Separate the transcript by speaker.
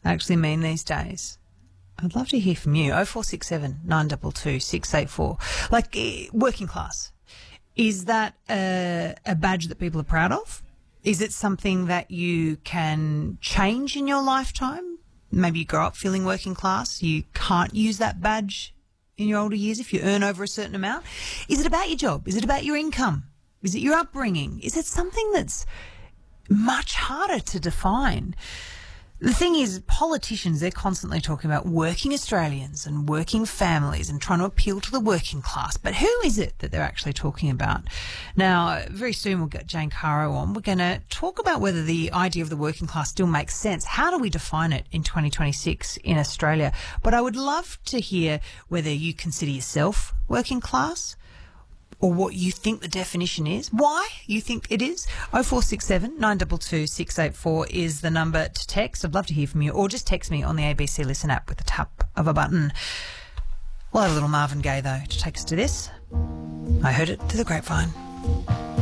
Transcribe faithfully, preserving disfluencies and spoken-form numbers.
Speaker 1: actually mean these days? I'd love to hear from you. oh four six seven, nine two two, six eight four. Like, eh, working class. Is that a, a badge that people are proud of? Is it something that you can change in your lifetime? Maybe you grow up feeling working class. You can't use that badge in your older years if you earn over a certain amount. Is it about your job? Is it about your income? Is it your upbringing? Is it something that's much harder to define? The thing is, politicians, they're constantly talking about working Australians and working families and trying to appeal to the working class. But who is it that they're actually talking about? Now, very soon we'll get Jane Caro on. We're going to talk about whether the idea of the working class still makes sense. How do we define it in twenty twenty-six in Australia? But I would love to hear whether you consider yourself working class, or what you think the definition is, why you think it is. oh four six seven, nine two two, six eight four is the number to text. I'd love to hear from you, or just text me on the A B C Listen app with the tap of a button. We'll have a little Marvin Gaye, though, to take us to this. I heard it through the grapevine.